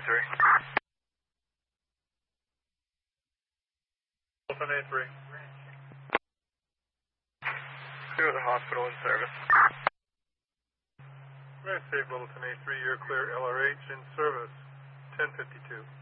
Three. Open A3. Clear the hospital in service. Red State Bulletin A3, you're clear. LRH in service, 1052.